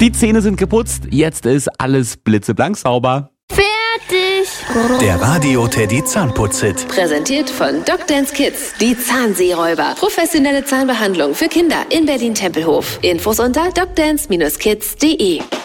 Die Zähne sind geputzt, jetzt ist alles blitzeblank sauber. Fertig! Der Radio Teddy Zahnputz-Hit. Präsentiert von DocDance Kids. Die Zahnseeräuber. Professionelle Zahnbehandlung für Kinder in Berlin-Tempelhof. Infos unter docdance-kids.de.